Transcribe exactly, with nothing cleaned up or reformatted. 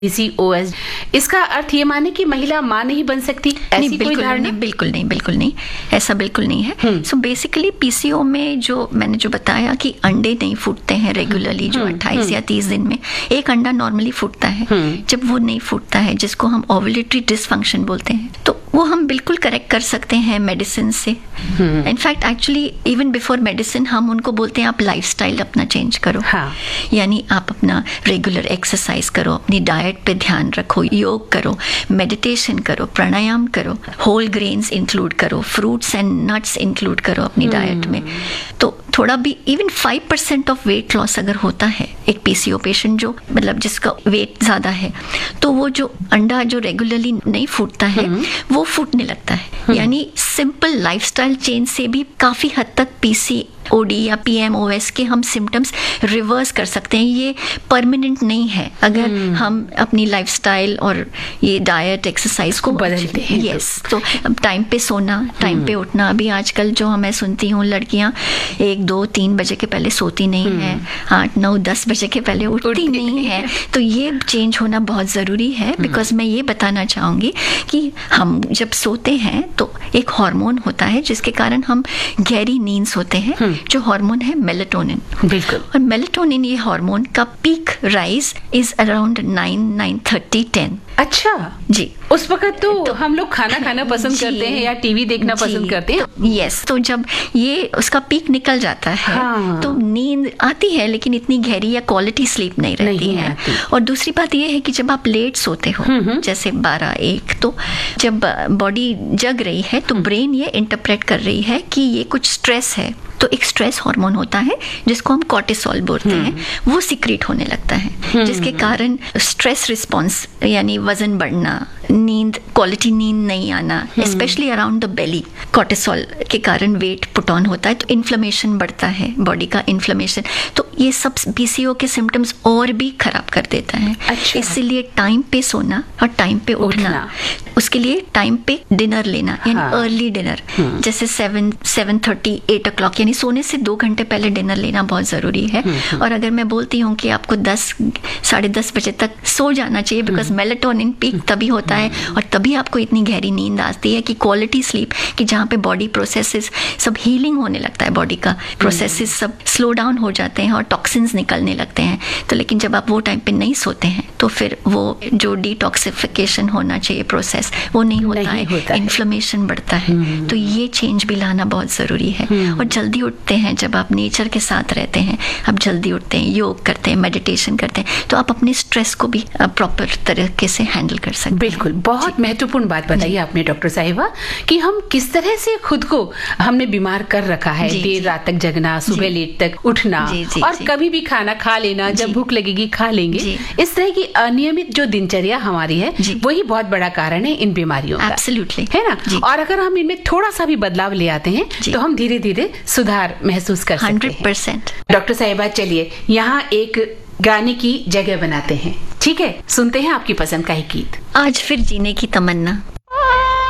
PCOS, इसका अर्थ ये माने कि महिला मां नहीं बन सकती, ऐसी नहीं, कोई धारणा? नहीं, बिल्कुल नहीं, बिल्कुल नहीं, ऐसा बिल्कुल नहीं है। सो बेसिकली पीसीओ में जो मैंने जो बताया कि अंडे नहीं फूटते हैं रेगुलरली, जो अट्ठाईस या तीस दिन में एक अंडा नॉर्मली फूटता है, जब वो नहीं फूटता है, जिसको हम ओवुलेटरी डिसफंक्शन बोलते हैं, तो वो हम बिल्कुल करेक्ट कर सकते हैं मेडिसिन से। In fact actually even before medicine हम उनको बोलते हैं आप लाइफस्टाइल अपना चेंज करो। हाँ। यानी आप अपना रेगुलर एक्सरसाइज करो, अपनी डाइट पे ध्यान रखो, योग करो, मेडिटेशन करो, प्राणायाम करो, होल ग्रेन्स इंक्लूड करो, फ्रूट्स एंड नट्स इंक्लूड करो अपनी डाइट में। तो थोड़ा भी even five percent of weight loss अगर होता है एक पीसीओ पेशेंट जो मतलब जिसका वेट ज्यादा है, तो वो जो अंडा जो रेगुलरली नहीं फूटता है वो फूटने लगता है। यानी सिंपल लाइफस्टाइल चेंज से भी काफी हद तक पीसीओडी या पीएमओएस के हम सिम्टम्स रिवर्स कर सकते हैं। ये परमानेंट नहीं है अगर हम अपनी लाइफस्टाइल और ये डाइट एक्सरसाइज को बदलते हैं। यस, तो अब टाइम पे सोना, टाइम पे उठना। अभी आजकल जो मैं सुनती हूँ लड़कियां एक दो तीन बजे के पहले सोती नहीं है, आठ नौ दस बजे के पहले उठती नहीं है, तो ये चेंज होना बहुत ज़रूरी है। बिकॉज मैं ये बताना चाहूँगी कि हम जब सोते हैं तो एक हार्मोन होता है जिसके कारण हम गहरी नींद सोते हैं, जो हार्मोन है मेलेटोनिन। बिल्कुल। और मेलेटोनिन ये हार्मोन का peak rise is around nine nine thirty ten. अच्छा जी, उस वक्त तो, तो हम लोग खाना खाना पसंद करते हैं या टीवी देखना पसंद करते हैं। तो, यस, तो जब ये उसका पीक निकल जाता है, हाँ। तो नींद आती है लेकिन इतनी गहरी या क्वालिटी स्लीप नहीं रहती नहीं है आती। और दूसरी बात ये है कि जब आप लेट सोते हो जैसे बारह एक, तो जब बॉडी जग रही है तो ब्रेन ये इंटरप्रेट कर रही है कि ये कुछ स्ट्रेस है, तो एक स्ट्रेस हार्मोन होता है जिसको हम कॉर्टिसोल बोलते हैं, वो सिक्रीट होने लगता है, जिसके कारण स्ट्रेस रिस्पॉन्स यानी वजन बढ़ना, नींद क्वालिटी नींद नहीं आना, specially around the belly, cortisol के कारण वेट पुट ऑन होता है, तो इन्फ्लेमेशन बढ़ता है, बॉडी का इन्फ्लेमेशन। तो ये सब पीसीओ के सिम्टम्स और भी खराब कर देता है। अच्छा। इसीलिए टाइम पे सोना और टाइम पे उठना, उठना। उसके लिए टाइम पे डिनर लेना, यानी अर्ली डिनर, जैसे सेवन सेवन थर्टी एट ओ क्लॉक, यानी सोने से दो घंटे पहले डिनर लेना बहुत जरूरी है। और अगर मैं बोलती हूँ कि आपको दस साढ़े दस बजे तक सो जाना चाहिए, बिकॉज मेलेटोनिन पीक तभी होता है और तभी आपको इतनी गहरी नींद आती है कि क्वालिटी स्लीप, कि जहाँ पे बॉडी प्रोसेसेस सब हीलिंग होने लगता है, बॉडी का प्रोसेसेस सब स्लो डाउन हो जाते हैं और टॉक्सिन्स निकलने लगते हैं। तो लेकिन जब आप वो टाइम पे नहीं सोते हैं तो फिर वो जो डिटॉक्सिफिकेशन होना चाहिए प्रोसेस वो नहीं होता नहीं है, इन्फ्लेमेशन बढ़ता है। तो ये चेंज भी लाना बहुत जरूरी है। और जल्दी उठते हैं, जब आप नेचर के साथ रहते हैं, आप जल्दी उठते हैं, योग करते हैं, मेडिटेशन करते हैं, तो आप अपने स्ट्रेस को भी प्रॉपर तरीके से हैंडल कर सकते हैं। बिल्कुल, बहुत महत्वपूर्ण बात बताई आपने डॉक्टर साहिबा कि हम किस तरह से खुद को हमने बीमार कर रखा है, देर रात तक जगना, सुबह लेट तक उठना, जी, जी, और जी, कभी भी खाना खा लेना, जब भूख लगेगी खा लेंगे। इस तरह की अनियमित जो दिनचर्या हमारी है वही बहुत बड़ा कारण है इन बीमारियों का। एब्सोल्युटली, है ना। और अगर हम इनमें थोड़ा सा भी बदलाव ले आते हैं तो हम धीरे धीरे सुधार महसूस कर सकते हैं। Hundred percent. डॉक्टर साहिबा, चलिए यहाँ एक गाने की जगह बनाते हैं, ठीक है? सुनते हैं आपकी पसंद का ही गीत। आज फिर जीने की तमन्ना।